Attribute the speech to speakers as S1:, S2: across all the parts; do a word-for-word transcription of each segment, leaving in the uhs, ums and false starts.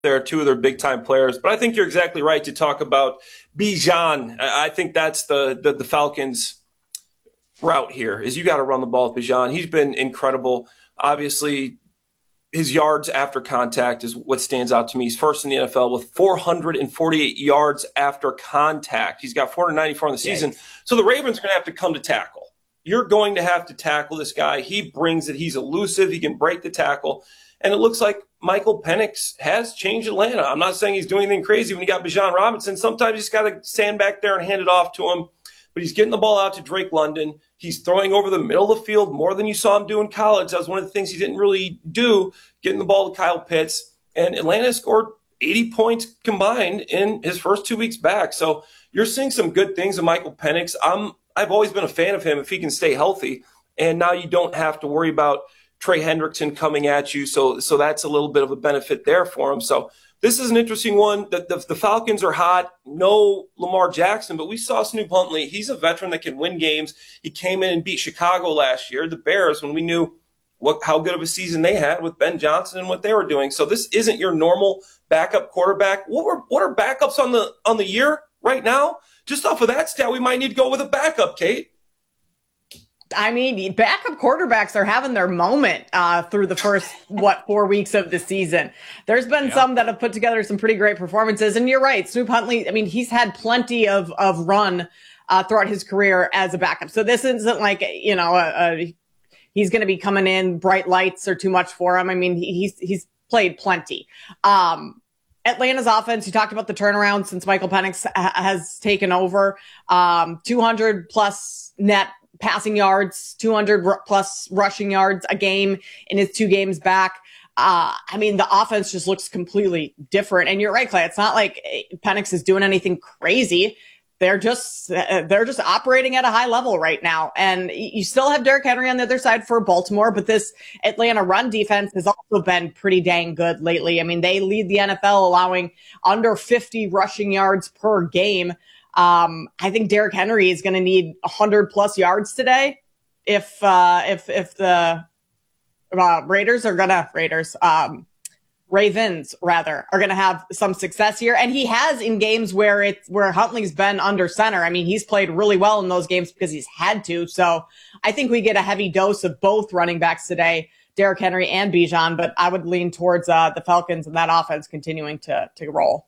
S1: there are two of their big-time players. But I think you're exactly right to talk about Bijan. I think that's the, the, the Falcons' route here, is you got to run the ball with Bijan. He's been incredible. Obviously, his yards after contact is what stands out to me. He's first in the N F L with four hundred forty-eight yards after contact. He's got four hundred ninety-four in the season.
S2: Yes.
S1: So the Ravens are going to have to come to tackle. You're going to have to tackle this guy. He brings it. He's elusive. He can break the tackle. And it looks like Michael Penix has changed Atlanta. I'm not saying he's doing anything crazy when you got Bijan Robinson. Sometimes you just got to stand back there and hand it off to him. But he's getting the ball out to Drake London. He's throwing over the middle of the field more than you saw him do in college. That was one of the things he didn't really do, getting the ball to Kyle Pitts. And Atlanta scored eighty points combined in his first two weeks back. So you're seeing some good things of Michael Penix. I'm, I've always been a fan of him if he can stay healthy. And now you don't have to worry about Trey Hendrickson coming at you. So, so that's a little bit of a benefit there for him. So this is an interesting one. The, the, the Falcons are hot. No Lamar Jackson, but we saw Snoop Huntley. He's a veteran that can win games. He came in and beat Chicago last year, the Bears, when we knew what how good of a season they had with Ben Johnson and what they were doing. So this isn't your normal backup quarterback. What were what are backups on the on the year right now? Just off of that stat, we might need to go with a backup, Kate.
S3: I mean, backup quarterbacks are having their moment uh, through the first, what, four weeks of the season. There's been yeah. some that have put together some pretty great performances. And you're right, Snoop Huntley, I mean, he's had plenty of, of run uh, throughout his career as a backup. So this isn't like, you know, a, a, he's going to be coming in, bright lights are too much for him. I mean, he, he's he's played plenty. Um, Atlanta's offense, you talked about the turnaround since Michael Penix ha- has taken over. Um, two hundred plus net passing yards, two hundred r- plus rushing yards a game in his two games back. Uh, I mean, the offense just looks completely different. And you're right, Clay. It's not like Penix is doing anything crazy. They're just, they're just operating at a high level right now. And you still have Derrick Henry on the other side for Baltimore, but this Atlanta run defense has also been pretty dang good lately. I mean, they lead the N F L allowing under fifty rushing yards per game. Um, I think Derrick Henry is going to need one hundred plus yards today if uh, if if the uh, Raiders are going to Raiders um, Ravens rather are going to have some success here, and he has in games where it's where Huntley's been under center. I mean, he's played really well in those games because he's had to. So I think we get a heavy dose of both running backs today, Derrick Henry and Bijan. But I would lean towards uh, the Falcons and that offense continuing to to roll.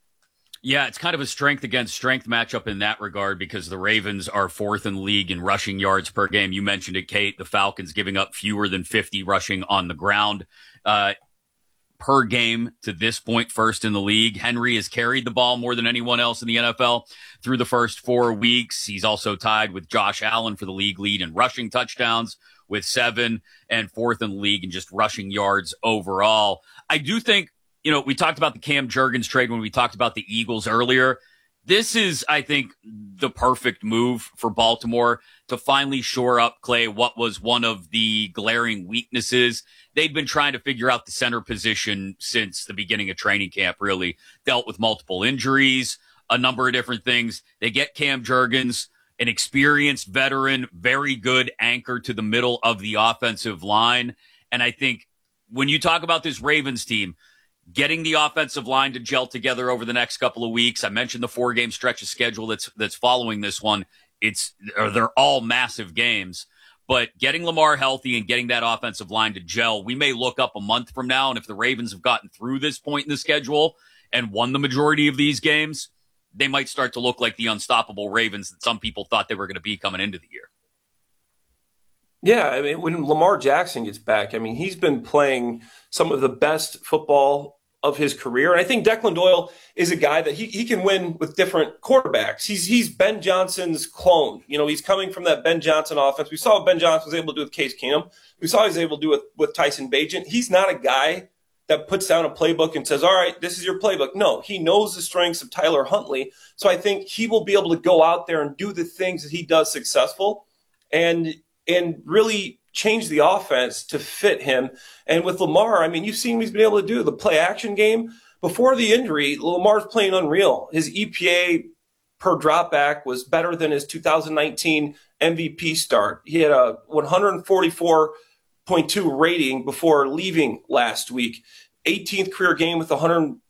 S4: Yeah, it's kind of a strength against strength matchup in that regard because the Ravens are fourth in the league in rushing yards per game. You mentioned it, Kate. The Falcons giving up fewer than fifty rushing on the ground uh, per game to this point, first in the league. Henry has carried the ball more than anyone else in the N F L through the first four weeks. He's also tied with Josh Allen for the league lead in rushing touchdowns with seven and fourth in the league in just rushing yards overall. I do think, you know, we talked about the Cam Jurgens trade when we talked about the Eagles earlier. This is, I think, the perfect move for Baltimore to finally shore up, Clay, what was one of the glaring weaknesses. They'd been trying to figure out the center position since the beginning of training camp, really. Dealt with multiple injuries, a number of different things. They get Cam Jurgens, an experienced veteran, very good anchor to the middle of the offensive line. And I think when you talk about this Ravens team, getting the offensive line to gel together over the next couple of weeks. I mentioned the four-game stretch of schedule that's that's following this one. It's or they're all massive games, but getting Lamar healthy and getting that offensive line to gel, we may look up a month from now, and if the Ravens have gotten through this point in the schedule and won the majority of these games, they might start to look like the unstoppable Ravens that some people thought they were going to be coming into the year.
S1: Yeah, I mean, when Lamar Jackson gets back, I mean, he's been playing some of the best football of his career. And I think Declan Doyle is a guy that he, he can win with different quarterbacks. He's he's Ben Johnson's clone. You know, he's coming from that Ben Johnson offense. We saw what Ben Johnson was able to do with Case Keenum. We saw what he was able to do with, with Tyson Bagent. He's not a guy that puts down a playbook and says, all right, this is your playbook. No, he knows the strengths of Tyler Huntley. So I think he will be able to go out there and do the things that he does successful and and really change the offense to fit him. And with Lamar, I mean, you've seen what he's been able to do. The play action game, before the injury, Lamar's playing unreal. His E P A per dropback was better than his two thousand nineteen M V P start. He had a one forty-four point two rating before leaving last week. eighteenth career game with one hundred